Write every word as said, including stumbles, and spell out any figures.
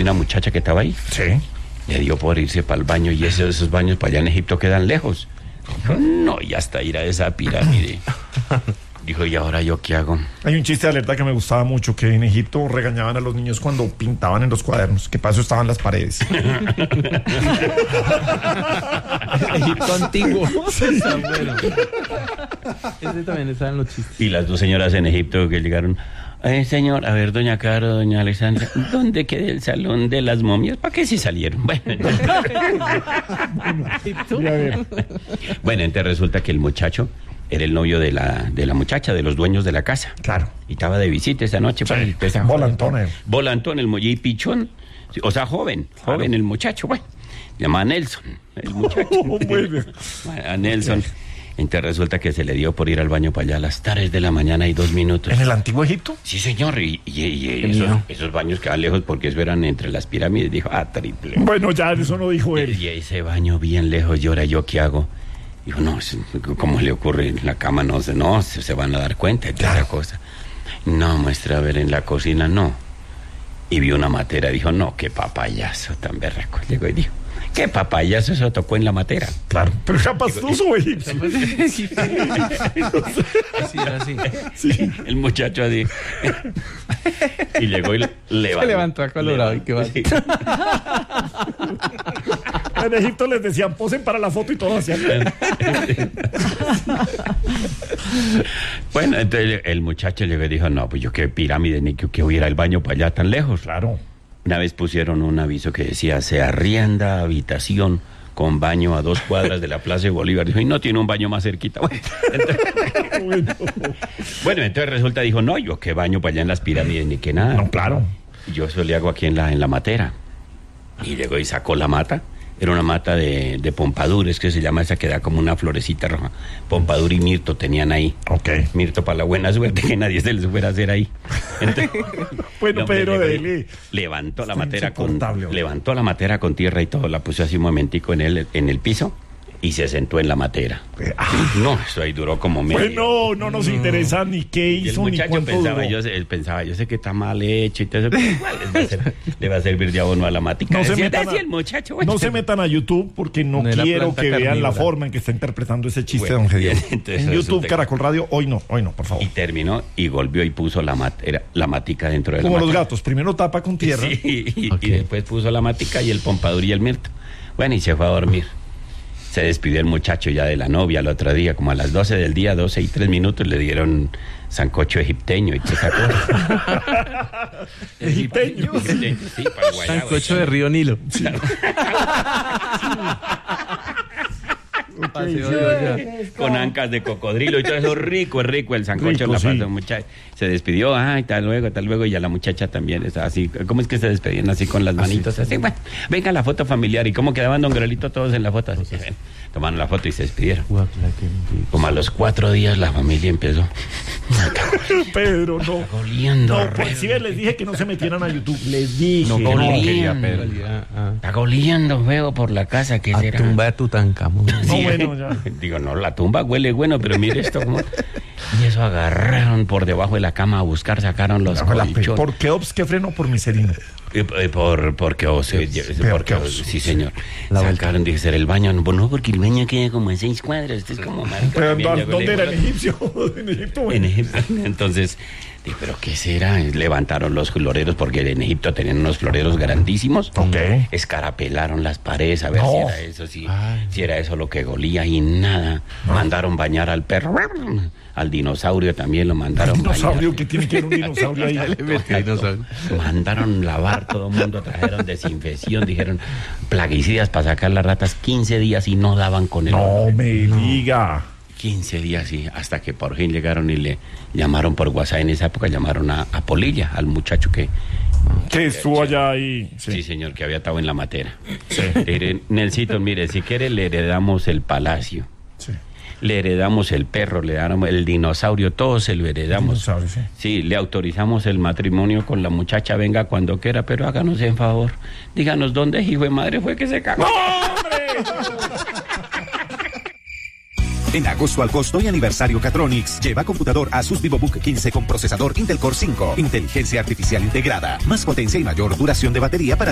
de una muchacha que estaba ahí. Sí. Le dio por irse para el baño y esos, esos baños para allá en Egipto quedan lejos. Dijo, no, y hasta ir a esa pirámide. Dijo, ¿y ahora yo qué hago? Hay un chiste de alerta que me gustaba mucho, que en Egipto regañaban a los niños cuando pintaban en los cuadernos, que para eso estaban las paredes. Egipto antiguo. Sí. Está bueno. Ese también está en los chistes. Y las dos señoras en Egipto que llegaron, eh, señor, a ver, doña Caro, doña Alexandra, ¿dónde queda el salón de las momias? ¿Para qué si salieron? Bueno, entonces, Mira, a ver. bueno, entonces resulta que el muchacho era el novio de la, de la muchacha, de los dueños de la casa. Claro. Y estaba de visita esa noche. Sí, pues, esa volantón, joven, eh. Volantón, el muelle y pichón. O sea, joven, Claro. joven el muchacho, bueno. Se llama Nelson, el muchacho. Muy bien. A Nelson. Entonces resulta que se le dio por ir al baño para allá a las tres de la mañana y dos minutos. ¿En el antiguo Egipto? Sí, señor, y, y, y esos, esos baños quedan lejos porque eso eran entre las pirámides. Dijo, ah, triple. Bueno, ya eso no dijo él. Y ese baño bien lejos, y ahora yo qué hago. Dijo, no, ¿cómo le ocurre en la cama? No, no, se, se van a dar cuenta de Claro. otra cosa. No, muestra, a ver, en la cocina, no. Y vio una matera, dijo, no, qué papayazo tan berraco. Llegó y dijo, qué papayazo, eso tocó en la matera. Claro, pero era pastoso egipcio. Sí, era así. Sí. El muchacho así. Y llegó y levantó. Se levantó acolorado y qué va. Sí. En Egipto les decían, posen para la foto y todo hacían. Bueno, entonces el muchacho llegó y dijo, no, pues yo qué pirámide, ni que, que voy a ir al baño para allá tan lejos. Claro. Una vez pusieron un aviso que decía, se arrienda habitación con baño a dos cuadras de la Plaza de Bolívar. Dijo, y no tiene un baño más cerquita. Bueno, entonces, Bueno. bueno, entonces resulta, dijo, no, yo qué baño para allá en las pirámides, ni que nada. No, claro. Y yo eso le hago aquí en la, en la matera. Y llegó y sacó la mata. Era una mata de, de pompadour, es que se llama esa que da como una florecita roja. Pompadour y mirto tenían ahí. Ok. Mirto para la buena suerte que nadie se les fuera a hacer ahí. Entonces, Bueno, no, hombre, Pedro, llegó y dele. levantó la Está matera con insoportable, hombre. levantó la matera con tierra y todo, la puso así un momentico en el en el piso y se sentó en la matera. Eh, ah. No, eso ahí duró como medio. Bueno, no nos interesa ni qué Y el hizo ni muchacho cuánto pensaba, duró. yo sé, él pensaba, yo sé que está mal hecho y todo eso, pero igual les va a ser- le va a servir de abono a la matica. No se Decía, metan a- decía el muchacho, bueno. No se metan a YouTube porque no, No era quiero planta que vean la carnívora. forma en que está interpretando ese chiste, Bueno, don Gediondo. bien, entonces En YouTube, resulta que- Caracol Radio, hoy no, hoy no, por favor. Y terminó y volvió y puso la matera, la matica dentro de la Como los matica. gatos, primero tapa con tierra. Sí, y, Ok. y después puso la matica y el pompadour y el mirto. Bueno, y se fue a dormir. Se despidió el muchacho ya de la novia el otro día, como a las doce del día, doce y tres minutos, le dieron sancocho egipteño y toda esa cosa. Egipteño. Sí, para guayabo. Sancocho de Río Nilo. Paseo de olla. Con ancas de cocodrilo y todo eso, rico, es rico el sancocho. Rico, la sí. pasa, muchacha. Se despidió, ay, hasta luego, hasta luego, y a la muchacha también, está así. ¿Cómo es que se despedían así con las manitos? Así, bueno, venga la foto familiar. ¿Y cómo quedaban don Grelito todos en la foto? Así, ven, tomaron la foto y se despidieron. Como a los cuatro días la familia empezó. Pedro, no. Goliendo. No, pues si ves, les dije que no se metieran a YouTube. Les dije. No, no, no no, quería no, Pedro. no. Ah, Está goliendo feo por la casa, ¿qué ah. A será? tumba de Tutankamón. No, bueno, ya. Digo, no, la tumba huele bueno, pero mire esto como... Y eso agarraron por debajo de la cama a buscar, sacaron los Bajo la pe- colchones. ¿Por qué Ops que freno por miserino? Eh, eh, por, porque, o sea, Peor porque, que oso. sí, señor. La Sacaron, dije, ser el baño. No, no, porque el baño queda como a seis cuadras. Este es como marca. Pero, también, llegó, ¿dónde le era? dijo, ¿En Egipcio? En Egipto, En bueno. Egipto. Entonces, dije, ¿pero qué será? Levantaron los floreros, porque en Egipto tenían unos floreros grandísimos. Ok. Escarapelaron las paredes a ver No. si era eso, si, Ay. si era eso lo que golía y nada. Mandaron bañar al perro, al dinosaurio también lo mandaron Dinosaurio, bañar. ¿qué tiene que ver un dinosaurio ahí? Mandaron lavar, todo el mundo trajeron desinfección, dijeron plaguicidas para sacar las ratas, quince días y no daban con el No olor. me diga. quince días y hasta que por fin llegaron y le llamaron por WhatsApp. En esa época llamaron a, a Polilla, al muchacho que... Que estuvo allá ahí. Sí. Sí. señor, que había estado en la matera. Sí. Le diré, Nelsito, mire, si quiere le heredamos el palacio, Sí. le heredamos el perro, le heredamos el dinosaurio, todo se lo heredamos. Dinosaurio, sí. Sí, le autorizamos el matrimonio con la muchacha, venga cuando quiera, pero háganos en favor. Díganos dónde, hijo de madre, fue que se cagó. En agosto al costo y aniversario Catronics, lleva computador Asus VivoBook quince con procesador Intel Core cinco, inteligencia artificial integrada, más potencia y mayor duración de batería para